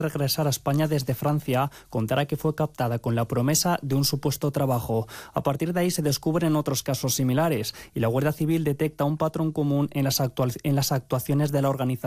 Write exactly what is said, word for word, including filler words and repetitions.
regresar a España desde Francia, contará que fue captada con la promesa de un supuesto trabajo. A partir de ahí se descubren otros casos similares y la Guardia Civil detecta un patrón común en las, actual, en las actuaciones de la organización.